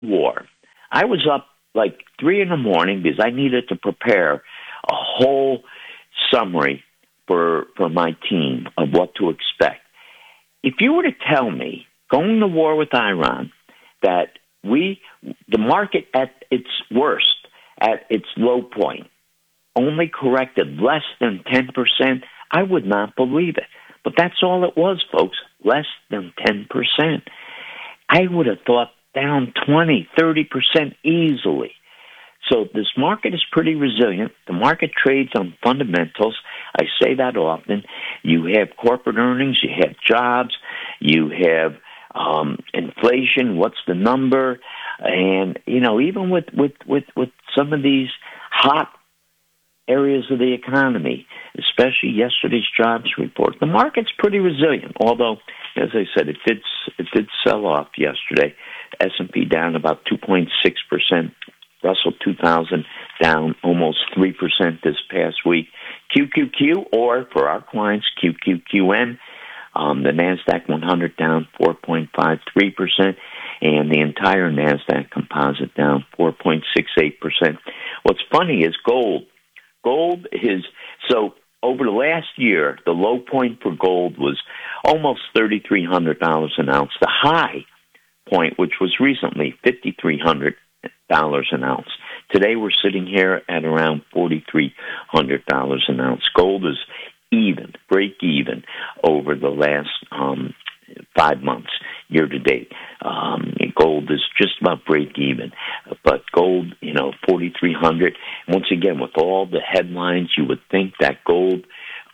war. I was up like 3 in the morning because I needed to prepare a whole summary for my team of what to expect. If you were to tell me, going to war with Iran, that the market at its worst, at its low point, only corrected less than 10%, I would not believe it. But that's all it was, folks, less than 10%. I would have thought down 20, 30% easily. So this market is pretty resilient. The market trades on fundamentals. I say that often. You have corporate earnings, you have jobs, you have inflation, what's the number? And, even with some of these hot areas of the economy, especially yesterday's jobs report, the market's pretty resilient. Although, as I said, it did sell off yesterday. S&P down about 2.6%. Russell 2000 down almost 3% this past week. QQQ, or for our clients, QQQN, the NASDAQ 100 down 4.53%, and the entire NASDAQ composite down 4.68%. What's funny is gold. Gold is, so over the last year, the low point for gold was almost $3,300 an ounce. The high point, which was recently $5,300 an ounce. Today we're sitting here at around $4,300 an ounce. Gold is break even over the last 5 months, year to date. Gold is just about break even. But gold, $4,300. Once again, with all the headlines, you would think that gold,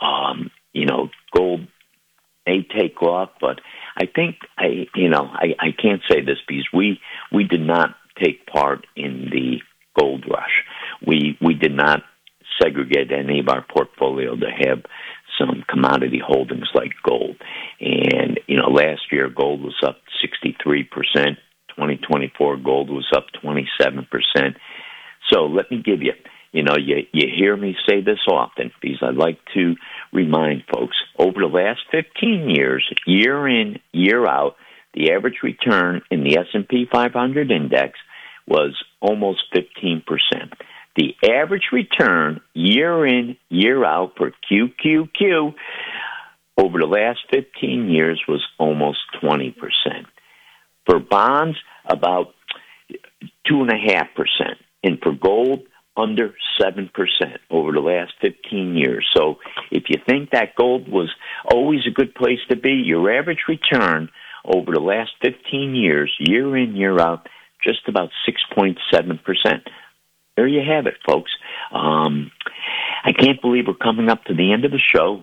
gold may take off, but I think I can't say this because we did not take part in the gold rush. We did not segregate any of our portfolio to have some commodity holdings like gold. And, last year gold was up 63%. 2024 gold was up 27%. So let me give you, you hear me say this often because I like to remind folks, over the last 15 years, year in, year out, the average return in the S&P 500 index was almost 15%. The average return year in, year out for QQQ over the last 15 years was almost 20%. For bonds, about 2.5%. And for gold, under 7% over the last 15 years. So if you think that gold was always a good place to be, your average return over the last 15 years, year in, year out, just about 6.7%. There you have it, folks. I can't believe we're coming up to the end of the show.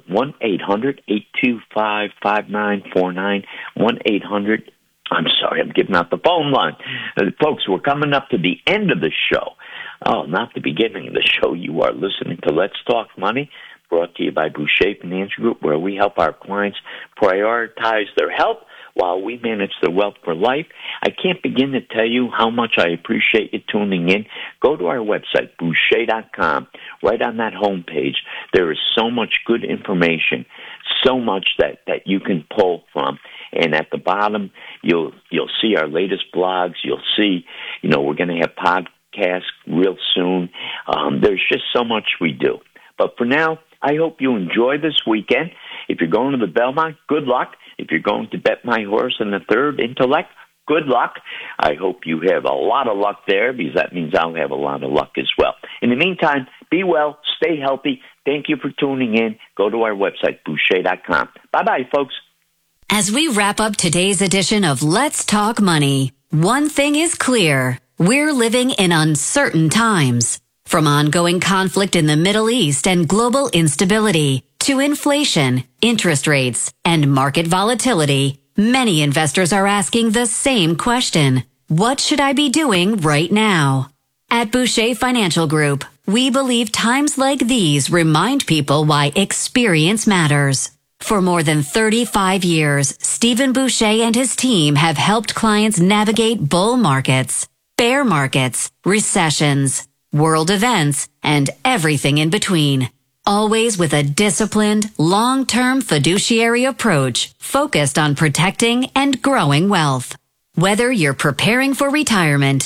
1-800-825-5949. 1-800. I'm sorry, I'm giving out the phone line. Folks, we're coming up to the end of the show. Oh, not the beginning of the show. You are listening to Let's Talk Money, brought to you by Boucher Financial Group, where we help our clients prioritize their health while we manage their wealth for life. I can't begin to tell you how much I appreciate you tuning in. Go to our website, Boucher.com. Right on that homepage, there is so much good information, so much that you can pull from. And at the bottom, you'll see our latest blogs. You'll see, we're going to have podcasts real soon. There's just so much we do. But for now, I hope you enjoy this weekend. If you're going to the Belmont, good luck. If you're going to bet my horse in the third, Intellect, good luck. I hope you have a lot of luck there because that means I'll have a lot of luck as well. In the meantime, be well, stay healthy. Thank you for tuning in. Go to our website, Boucher.com. Bye-bye, folks. As we wrap up today's edition of Let's Talk Money, one thing is clear. We're living in uncertain times. From ongoing conflict in the Middle East and global instability to inflation, interest rates, and market volatility, many investors are asking the same question. What should I be doing right now? At Boucher Financial Group, we believe times like these remind people why experience matters. For more than 35 years, Stephen Boucher and his team have helped clients navigate bull markets, bear markets, recessions, world events, and everything in between. Always with a disciplined, long-term fiduciary approach focused on protecting and growing wealth. Whether you're preparing for retirement,